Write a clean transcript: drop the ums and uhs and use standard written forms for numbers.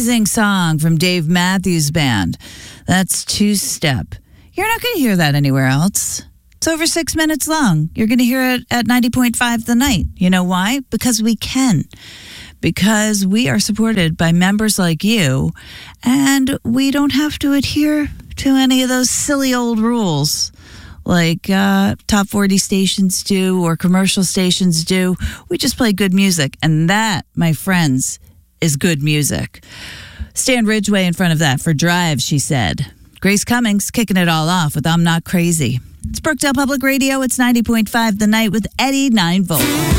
amazing song from Dave Matthews Band. That's Two Step. You're not going to hear that anywhere else. It's over 6 minutes long. You're going to hear it at 90.5 The Night. You know why? Because we can. Because we are supported by members like you, and we don't have to adhere to any of those silly old rules like top 40 stations do or commercial stations do. We just play good music, and that, my friends, is good music. Stan Ridgway in front of that for Drive, she said. Grace Cummings kicking it all off with I'm Not Crazy. It's Brookdale Public Radio. It's 90.5 The Night with Eddie 9 Volt.